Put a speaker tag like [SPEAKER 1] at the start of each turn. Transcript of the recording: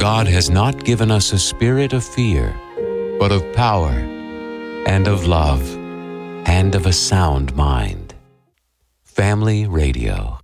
[SPEAKER 1] God has not given us a spirit of fear, but of power and of love and of a sound mind. Family Radio.